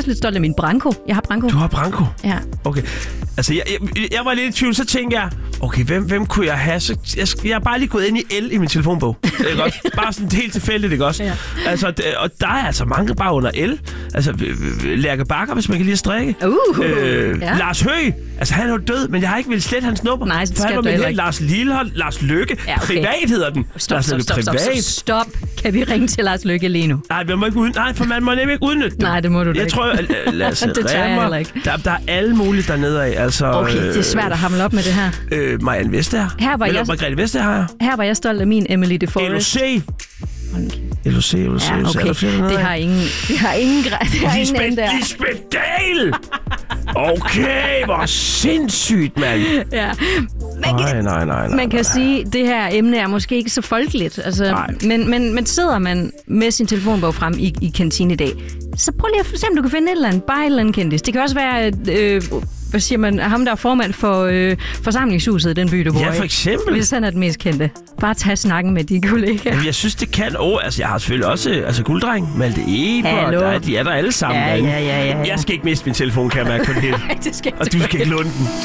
også lidt stolt af min Branko. Jeg har Branko. Du har Branko? Ja. Okay. Altså, jeg var lidt i tvivl, så tænkte jeg, okay, hvem kunne jeg have? Så jeg har bare lige gået ind i L i min telefonbog. Ikke også? Bare sådan helt tilfældigt, ikke også? Ja. Altså, og der er altså mange bare under L. Altså, Lærke Bakker, hvis man kan lide at strikke. Ja. Lars Høgh. Altså, han er jo død, men jeg har ikke vil slette hans nummer. Nej, det skal du ikke. Lars Lillehold, Lars Lykke. Ja, okay. Privat hedder den. Stop. Kan vi ringe til Lars Lykke lige nu? Nej, for man må nemlig ikke udnytte det. Nej, det må du da ikke. Jeg tror, Lasse det tør jeg heller ikke. Der er alle mulige dernede af. Altså, okay, det er svært at hamle op med det her. Marianne Vestager. Margrethe Vestager. Her var jeg stolt af min Emily DeForest. LOC. Ja, okay. Det har ingen der. Lisbeth Dahl! Okay, hvor sindssygt, mand. Ja. Nej. Man kan sige, at det her emne er måske ikke så folkeligt. Altså, men sidder man med sin telefonbog frem i kantinen i dag, så prøv lige at se, om du kan finde et eller andet kendis. Det kan også være, hvad siger man, ham der er formand for forsamlingshuset i den by, du bor i. Ja, for eksempel. Hvis han er den mest kendte. Bare tag snakken med de kollegaer. Jamen, jeg synes, det kan. Jeg har selvfølgelig også Gulddreng, Malte Eber, de er der alle sammen. Ja. Jeg skal ikke miste min telefon, kan jeg mærke på det hele. Nej, det skal og du skal ikke låne den.